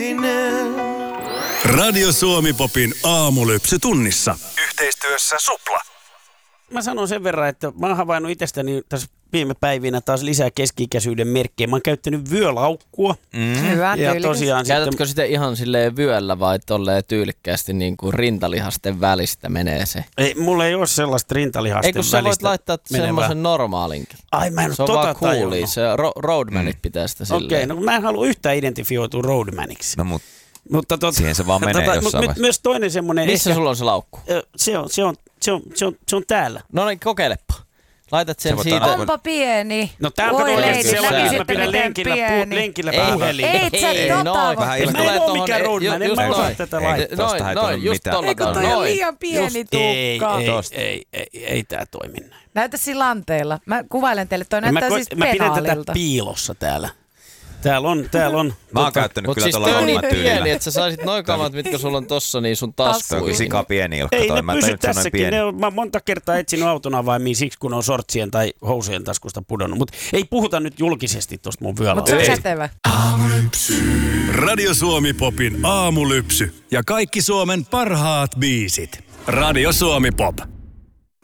Lahtinen. Radio Suomi Popin aamulypsy tunnissa. Yhteistyössä Supla. Mä sanon sen verran, että mä oon havainnut itsestäni tässä viime päivinä taas lisää keski-ikäisyyden merkkejä. Mä oon käyttänyt vyölaukkua. Hyvä, Ja tosiaan Käytätkö sitä ihan silleen vyöllä vai tolleen tyylikkäästi niin kuin rintalihasten välistä menee se? Ei, mulla ei ole sellaista rintalihasten Ei kun sä voit laittaa semmoisen normaalinkin. Ai mä en se on tota vaan coolia, tajunnut. se roadmanit pitää sitä silleen. Okei, no mä en halua yhtään identifioitua roadmaniksi. No mutta siihen se vaan menee jossain vaiheessa. Myös toinen semmoinen... Missä sulla on se laukku? Se on täällä. No niin, kokeilepa. Laitat sen siitä. Onpa pieni. No tää on Voi oikeasti leidi, sellainen, että mä näkisitte pidän miten lenkillä Ei, puhelin. Ei sä tota Vähän voi. Mä en oo mikään roadman, en mä osaa tätä laittaa. Tosta ei tule just mitään. tolla Eikö toi tavalla. on liian pieni tukka? Ei tää toimi näin. Näytä siinä lanteella. Mä kuvailen teille. Toi näyttää siis Mä pidän tätä penaalilta. piilossa täällä. Täällä on. Mä oon käyttänyt Mut kyllä siis tuolla toi on niin roadman pieni, tyylillä. että sä saisit noin kamat, mitkä sulla on tossa, niin sun Toi on taskuihin. kyllä sika pieni ilkka Ei toi. ne Mä pysy tajun, että se on noin tässäkin. pieni. Mä oon monta kertaa etsinyt auton avaimia siksi, kun on sortsien tai housujen taskusta pudonnut. Mutta ei puhuta nyt julkisesti tosta mun Mutta se on vyölausta. kätevä. Radio Suomi Popin aamulypsy ja kaikki Suomen parhaat biisit. Radio Suomi Pop.